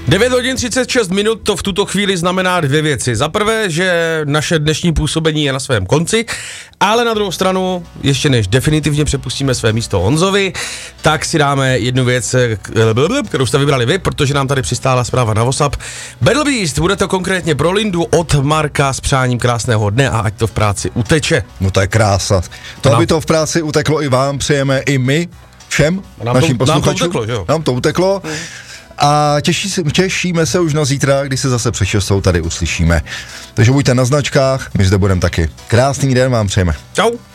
9 hodin 36 minut, to v tuto chvíli znamená dvě věci. Za prvé, že naše dnešní působení je na svém konci, ale na druhou stranu, ještě než definitivně přepustíme své místo Honzovi, tak si dáme jednu věc, kterou jste vybrali vy, protože nám tady přistála zpráva na WhatsApp. Battle Beast, bude to konkrétně pro Lindu od Marka s přáním krásného dne a ať to v práci uteče. No to je krása. To, aby to v práci uteklo i vám, přejeme i my, všem našim posluchačům. Nám to uteklo. A těšíme se už na zítra, kdy se zase před 6 tady uslyšíme. Takže buďte na značkách, my zde budeme taky. Krásný den vám přejeme. Čau.